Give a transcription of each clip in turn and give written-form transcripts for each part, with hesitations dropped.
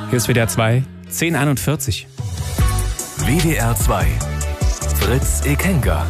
Hier ist WDR 2, 10:41. WDR 2, Fritz Ekenga.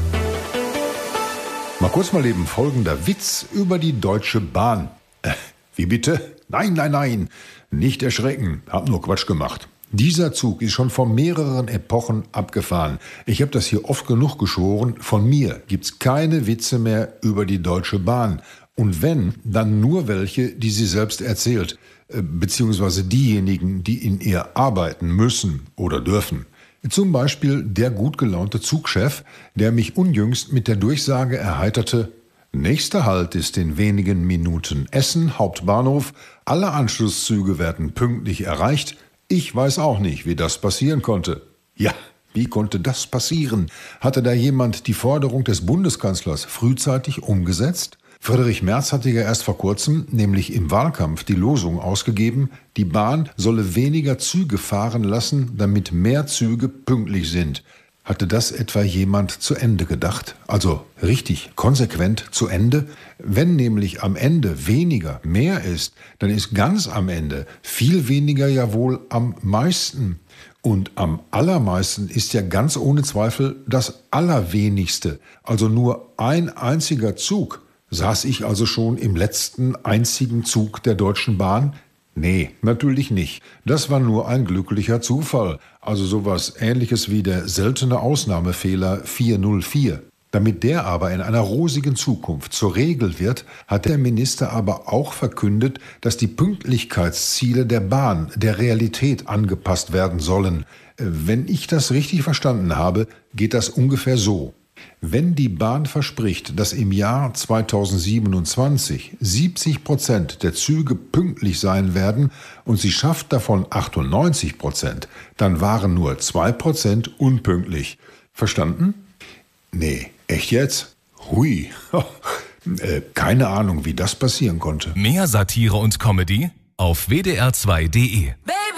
Mal eben folgender Witz über die Deutsche Bahn. Wie bitte? Nein, nicht erschrecken, hab nur Quatsch gemacht. Dieser Zug ist schon vor mehreren Epochen abgefahren. Ich habe das hier oft genug geschworen, von mir gibt's keine Witze mehr über die Deutsche Bahn. Und wenn, dann nur welche, die sie selbst erzählt, beziehungsweise diejenigen, die in ihr arbeiten müssen oder dürfen. Zum Beispiel der gut gelaunte Zugchef, der mich unjüngst mit der Durchsage erheiterte: Nächster Halt ist in wenigen Minuten Essen, Hauptbahnhof. Alle Anschlusszüge werden pünktlich erreicht. Ich weiß auch nicht, wie das passieren konnte. Ja, wie konnte das passieren? Hatte da jemand die Forderung des Bundeskanzlers frühzeitig umgesetzt? Friedrich Merz hatte ja erst vor kurzem, nämlich im Wahlkampf, die Losung ausgegeben, die Bahn solle weniger Züge fahren lassen, damit mehr Züge pünktlich sind. Hatte das etwa jemand zu Ende gedacht? Also richtig, konsequent zu Ende? Wenn nämlich am Ende weniger mehr ist, dann ist ganz am Ende viel weniger ja wohl am meisten. Und am allermeisten ist ja ganz ohne Zweifel das Allerwenigste, also nur ein einziger Zug. Saß ich also schon im letzten einzigen Zug der Deutschen Bahn? Nee, natürlich nicht. Das war nur ein glücklicher Zufall. Also sowas Ähnliches wie der seltene Ausnahmefehler 404. Damit der aber in einer rosigen Zukunft zur Regel wird, hat der Minister aber auch verkündet, dass die Pünktlichkeitsziele der Bahn der Realität angepasst werden sollen. Wenn ich das richtig verstanden habe, geht das ungefähr so. Wenn die Bahn verspricht, dass im Jahr 2027 70% der Züge pünktlich sein werden und sie schafft davon 98%, dann waren nur 2% unpünktlich. Verstanden? Nee, echt jetzt? Hui. Keine Ahnung, wie das passieren konnte. Mehr Satire und Comedy auf wdr2.de.